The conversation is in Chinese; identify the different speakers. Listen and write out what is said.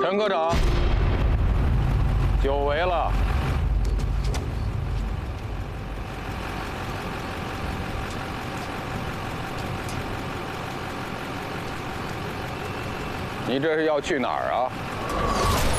Speaker 1: 陈科长，久违了。你这是要去哪儿啊？